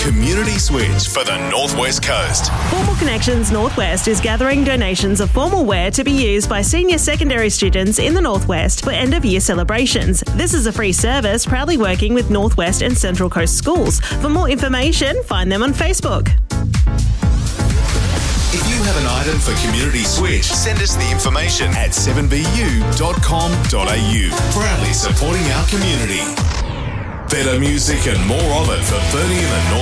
Community Switch for the Northwest Coast. Formal Connections Northwest is gathering donations of formal wear to be used by senior secondary students in the Northwest for end-of-year celebrations. This is a free service proudly working with Northwest and Central Coast schools. For more information, find them on Facebook. If you have an item for Community Switch, send us the information at 7bu.com.au. Proudly supporting our community. Better music and more of it for 30 in the North.